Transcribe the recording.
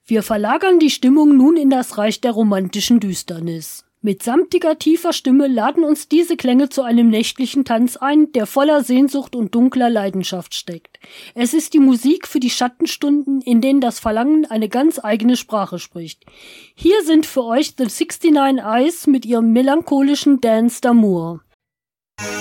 Wir verlagern die Stimmung nun in das Reich der romantischen Düsternis. Mit samtiger, tiefer Stimme laden uns diese Klänge zu einem nächtlichen Tanz ein, der voller Sehnsucht und dunkler Leidenschaft steckt. Es ist die Musik für die Schattenstunden, in denen das Verlangen eine ganz eigene Sprache spricht. Hier sind für euch The 69 Eyes mit ihrem melancholischen Dance d'Amour.